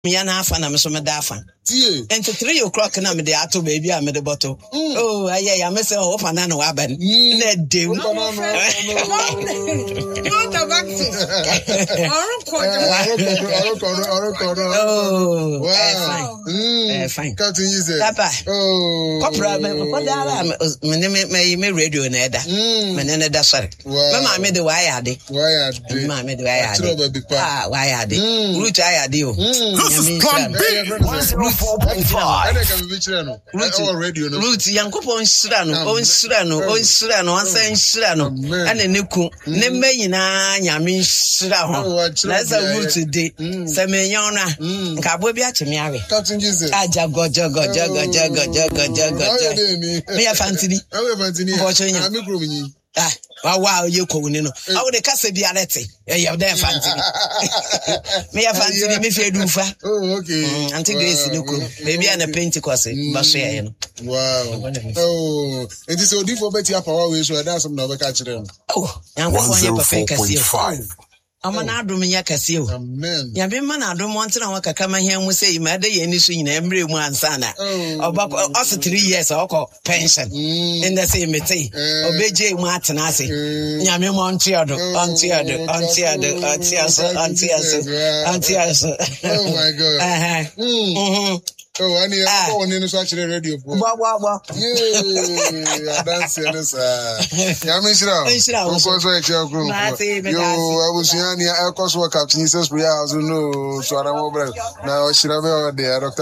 Me na afa na me so me da afa. And to 3 o'clock na me de ato baby a me de bottle. Oh, aye, me say o fa na no wa ban. Na de. Not a back. Oh, fine. Captain you say. Papa. Oh. Corporal me radio na eda. Me na da sorry. Mama me de why ade. Mama me de why ade. Ah, why ade. Root I ade o. This is Plan B 104.5. Root Yankopon Srano, Ansan Srano, and a Niku, Neme Yina, Yamin Srano. That's a root today. Semyona, Kabobia to Mary. Captain Jesus. Aja go. Me a fancy. Watching you. Wow, you couldn't know. I would cast be a letter. You there, fancy. Me a fancy, me fair do fa. Oh, okay. Until Grace, maybe I'm a Pentecost, but wow. Oh, it is so difficult for power, we should have some other catch them. Oh, 104.5. Amana adum ya kase o. Amen. Ya be man adum won tena won kaka ma hian mu say ma da ye ni so nyina emre mu ansa na. Oba us 3 years oko pension. In the same mete. Obeje mu atena ase. Nyame mo ontiado. Oh my God. Oh, I need one in the radio. Wow. Yeah, dancing. I was young, I was Captain Jesus, we are no, so I don't know. Now, should I be there, Doctor?